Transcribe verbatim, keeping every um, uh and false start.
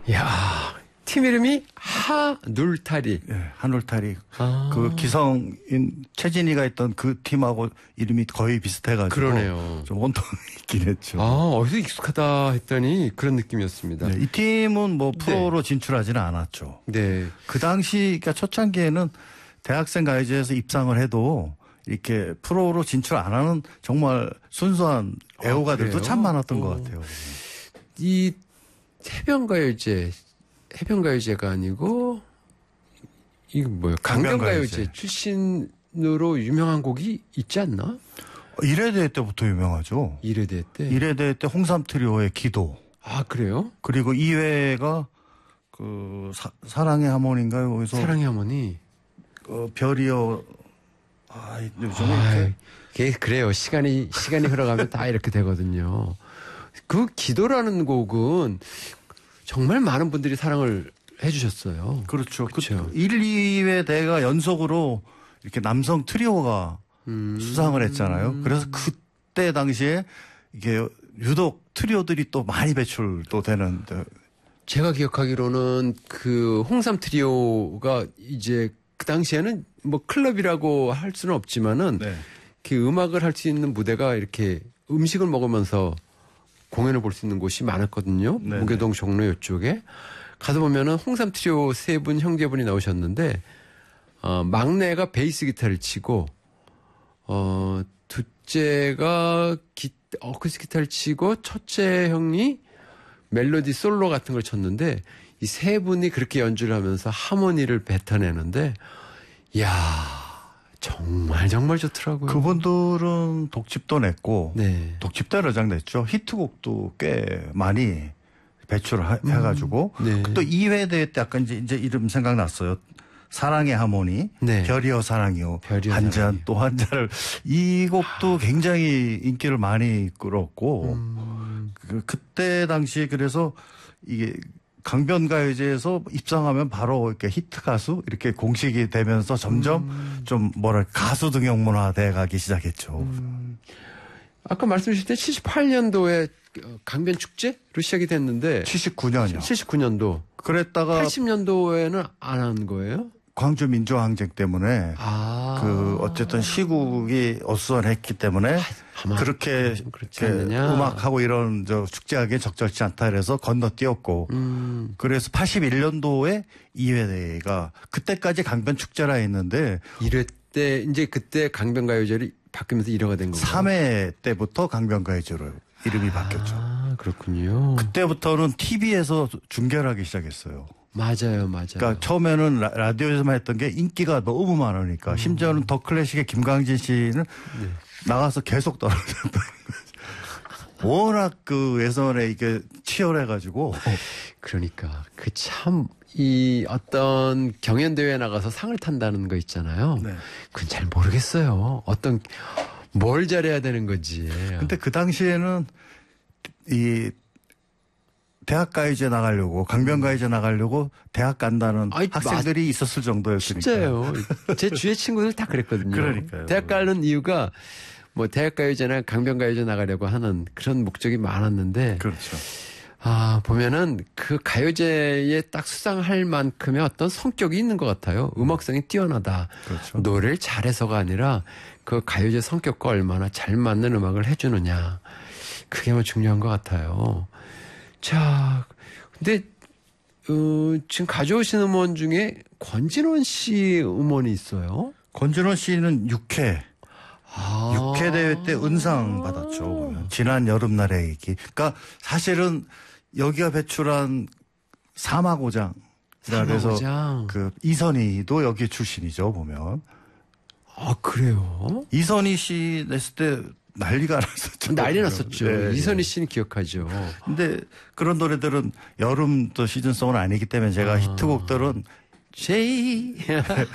야, 팀 이름이 하눌타리. 예, 하눌타리. 아. 그 기성인 최진희가 있던 그 팀하고 이름이 거의 비슷해가지고. 그러네요. 좀 원통이 있긴 했죠. 아, 어디서 익숙하다 했더니 그런 느낌이었습니다. 네, 이 팀은 뭐 프로로 네. 진출하지는 않았죠. 네. 그 당시, 그러니까 초창기에는 대학생 가요제에서 입상을 해도 이렇게 프로로 진출 안 하는 정말 순수한 애호가들도 아, 참 많았던 어. 것 같아요. 이 해변가요제, 해변가요제가 아니고 이거 뭐예요? 강변가요제 강변가요제. 출신으로 유명한 곡이 있지 않나? 일회대회 때부터 유명하죠. 일회대회 때. 일회대회 때 홍삼 트리오의 기도. 아, 그래요? 그리고 이 회가 그 사, 사랑의 하모니인가요? 거기서 사랑의 하모니. 어, 별이여. 아, 요즘에 이게 그래요. 시간이 시간이 흘러가면 다 이렇게 되거든요. 그 기도라는 곡은 정말 많은 분들이 사랑을 해주셨어요. 그렇죠. 그렇죠. 그 일, 이 회 대회가 연속으로 이렇게 남성 트리오가 음. 수상을 했잖아요. 그래서 그때 당시에 이게 유독 트리오들이 또 많이 배출도 되는. 제가 기억하기로는 그 홍삼 트리오가 이제 그 당시에는 뭐 클럽이라고 할 수는 없지만은 네. 그 음악을 할 수 있는 무대가 이렇게 음식을 먹으면서 공연을 볼 수 있는 곳이 많았거든요. 네네. 무계동 종로 이쪽에. 가서 보면은 홍삼 트리오 세 분 형제분이 나오셨는데 어, 막내가 베이스 기타를 치고 어, 둘째가 기, 어쿠스틱 기타를 치고 첫째 형이 멜로디 솔로 같은 걸 쳤는데 이 세 분이 그렇게 연주를 하면서 하모니를 뱉어내는데 이야 정말 정말 좋더라고요. 그분들은 독집도 냈고 네. 독집도 여러 장 냈죠. 히트곡도 꽤 많이 배출을 하, 음. 해가지고 네. 또 이 회 대회 때 약간 이제, 이제 이름 생각났어요. 사랑의 하모니, 네. 별이여 사랑이요, 별이여 한 잔 사랑이요. 또 한 잔을 이 곡도 굉장히 인기를 많이 끌었고 음. 그, 그때 당시 그래서 이게 강변가요제에서 입상하면 바로 이렇게 히트 가수 이렇게 공식이 되면서 점점 음. 좀 뭐랄까 가수 등용문화 돼 가기 시작했죠. 음. 아까 말씀 주실 때 칠십팔 년도에 강변 축제로 시작이 됐는데 칠십구 년이요. 칠십구 년도. 그랬다가 팔십 년도에는 안 한 거예요? 광주 민주항쟁 때문에 아. 그 어쨌든 시국이 어수선했기 때문에 아마 그렇게 그렇지 않느냐. 음악하고 이런 저 축제하기에 적절치 않다 그래서 건너뛰었고 음. 그래서 팔십일 년도에 이 회 대회가 그때까지 강변 축제라 했는데 이럴 때 이제 그때 강변가요제를 바뀌면서 일 회가 된 거예요. 삼 회 때부터 강변가요제로 이름이 아, 바뀌었죠. 그렇군요. 그때부터는 티비에서 중계를 하기 시작했어요. 맞아요, 맞아요. 그러니까 처음에는 라, 라디오에서만 했던 게 인기가 너무 많으니까 음. 심지어는 더 클래식의 김광진 씨는 네. 나가서 계속 떨어졌다는 거죠. 워낙 그 예선에 이게 치열해가지고. 그러니까 그 참 이 어떤 경연 대회에 나가서 상을 탄다는 거 있잖아요. 네. 그건 잘 모르겠어요. 어떤 뭘 잘해야 되는 건지. 근데 그 당시에는 이 대학가요제 나가려고 강변가요제 나가려고 대학 간다는 아이, 학생들이 마, 있었을 정도였으니까. 진짜요. 제 주위 친구들 다 그랬거든요. 그러니까요. 대학 가는 이유가 뭐 대학가요제나 강변가요제 나가려고 하는 그런 목적이 많았는데. 그렇죠. 아, 보면은 그 가요제에 딱 수상할 만큼의 어떤 성격이 있는 것 같아요. 음악성이 뛰어나다. 그렇죠. 노래를 잘해서가 아니라 그 가요제 성격과 얼마나 잘 맞는 음악을 해주느냐. 그게 뭐 중요한 것 같아요. 자, 근데, 어, 지금 가져오신 음원 중에 권진원 씨 음원이 있어요? 권진원 씨는 육 회. 아. 육 회 대회 때 은상 받았죠. 지난 여름날의 얘기. 그러니까 사실은 여기가 배출한 사마고장. 그래서 그 이선희도 여기 출신이죠, 보면. 아, 그래요? 이선희 씨 냈을 때 난리가 났었죠. 난리 났었죠. 네, 이선희 씨는 기억하죠. 근데 그런 노래들은 여름 또 시즌송은 아니기 때문에 제가 아. 히트곡들은 제이